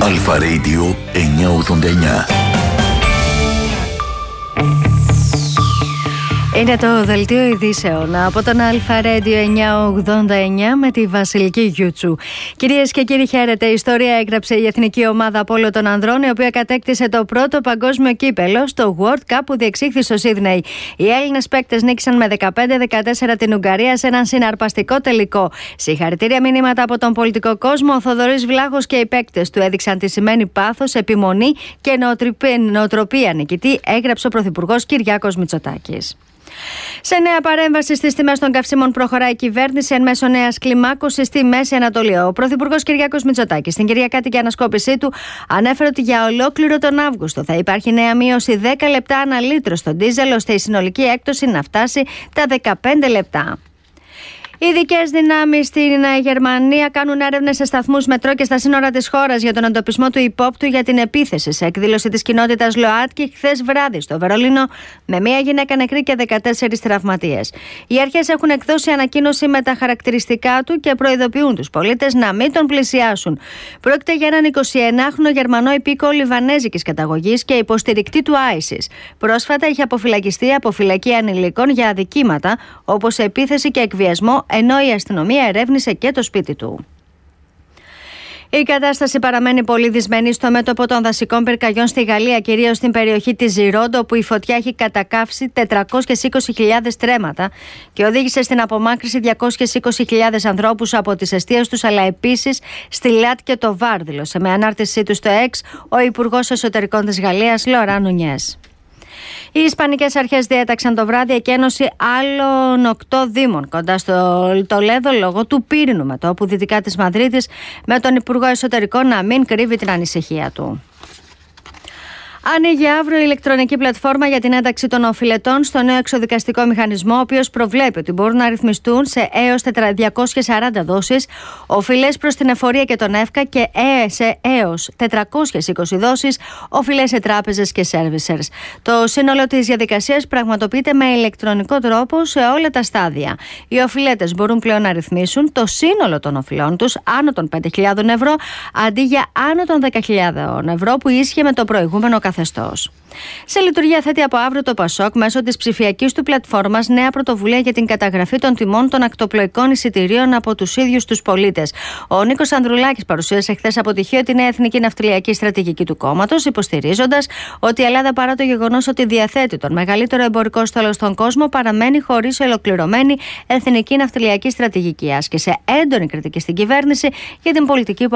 Αλφα Radio 989. Είναι το δελτίο ειδήσεων από τον Αλφα Radio 989 με τη Βασιλική Γιούτσου. Κυρίες και κύριοι, χαίρετε. Η ιστορία έγραψε η εθνική ομάδα πόλο των ανδρών, η οποία κατέκτησε το πρώτο παγκόσμιο κύπελο στο World Cup που διεξήχθη στο Σίδνεϊ. Οι Έλληνες παίκτες νίκησαν με 15-14 την Ουγγαρία σε έναν συναρπαστικό τελικό. Συγχαρητήρια μηνύματα από τον πολιτικό κόσμο. Ο Θοδωρής Βλάχος και οι παίκτες του έδειξαν τι σημαίνει πάθος, επιμονή και νοοτροπία νικητή, έγραψε ο Πρωθυπουργός Κυριάκος Μητσοτάκης. Σε νέα παρέμβαση στις τιμές των καυσίμων προχωράει η κυβέρνηση εν μέσω νέας κλιμάκωσης στη Μέση Ανατολή. Ο Πρωθυπουργός Κυριάκος Μητσοτάκης στην Κυριακάτικη ανασκόπησή του ανέφερε ότι για ολόκληρο τον Αύγουστο θα υπάρχει νέα μείωση 10 λεπτά ανά λίτρο στον ντίζελ, ώστε η συνολική έκπτωση να φτάσει τα 15 λεπτά. Οι ειδικές δυνάμεις στην Γερμανία κάνουν έρευνες σε σταθμούς μετρό και στα σύνορα της χώρας για τον εντοπισμό του υπόπτου για την επίθεση σε εκδήλωση της κοινότητας ΛΟΑΤΚΙ χθες βράδυ στο Βερολίνο, με μία γυναίκα νεκρή και 14 τραυματίες. Οι αρχές έχουν εκδώσει ανακοίνωση με τα χαρακτηριστικά του και προειδοποιούν τους πολίτες να μην τον πλησιάσουν. Πρόκειται για έναν 21χρονο Γερμανό υπήκοο λιβανέζικης καταγωγής και υποστηρικτή του ISIS. Πρόσφατα είχε αποφυλακιστεί από φυλακή ανηλίκων για αδικήματα όπως επίθεση και εκβιασμό, ενώ η αστυνομία ερεύνησε και το σπίτι του. Η κατάσταση παραμένει πολύ δυσμενή στο μέτωπο των δασικών πυρκαγιών στη Γαλλία, κυρίως στην περιοχή της Ζιρόντο, όπου η φωτιά έχει κατακαύσει 420.000 τρέματα και οδήγησε στην απομάκρυνση 220.000 ανθρώπους από τις εστίες τους, αλλά επίσης στη Λάτ και το Βάρ, δήλωσε με ανάρτησή του στο X ο Υπουργός Εσωτερικών της Γαλλίας, Λοράν Νουνιές. Οι Ισπανικές αρχές διέταξαν το βράδυ εκένωση άλλων 8 δήμων κοντά στο Τολέδο λόγω του πύρινου μετώπου δυτικά της Μαδρίτης, με τον Υπουργό Εσωτερικών να μην κρύβει την ανησυχία του. Ανοίγει αύριο η ηλεκτρονική πλατφόρμα για την ένταξη των οφειλετών στο νέο εξοδικαστικό μηχανισμό, ο οποίος προβλέπει ότι μπορούν να ρυθμιστούν σε έως 240 δόσεις οφειλές προς την εφορία και τον ΕΦΚΑ και σε έως 420 δόσεις οφειλές σε τράπεζες και servicers. Το σύνολο της διαδικασίας πραγματοποιείται με ηλεκτρονικό τρόπο σε όλα τα στάδια. Οι οφειλέτες μπορούν πλέον να ρυθμίσουν το σύνολο των οφειλών τους άνω των 5.000 ευρώ αντί για άνω των 10.000 ευρώ που ίσχυε με το προηγούμενο καθεστώς. Σε λειτουργία θέτει από αύριο το ΠΑΣΟΚ μέσω της ψηφιακής του πλατφόρμας νέα πρωτοβουλία για την καταγραφή των τιμών των ακτοπλοϊκών εισιτηρίων από τους ίδιους τους πολίτες. Ο Νίκος Ανδρουλάκης παρουσίασε χθες αποτυχία τη νέα εθνική ναυτιλιακή στρατηγική του κόμματος, υποστηρίζοντας ότι η Ελλάδα, παρά το γεγονός ότι διαθέτει τον μεγαλύτερο εμπορικό στόλο στον κόσμο, παραμένει χωρίς ολοκληρωμένη εθνική ναυτιλιακή στρατηγική. Άσκησε έντονη κριτική στην κυβέρνηση για την πολιτική που